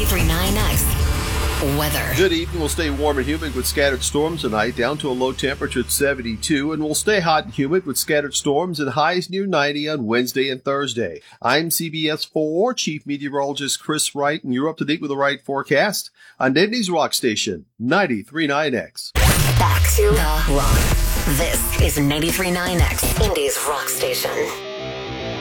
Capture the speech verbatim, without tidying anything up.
ninety-three point nine X weather. Good evening. We'll stay warm and humid with scattered storms tonight, down to a low temperature at seventy-two, and we'll stay hot and humid with scattered storms and highs near ninety on Wednesday and Thursday. I'm C B S four Chief Meteorologist Chris Wright, and you're up to date with the right forecast on Indy's Rock Station, ninety-three point nine X. Back to the rock. This is ninety-three point nine X, Indy's Rock Station.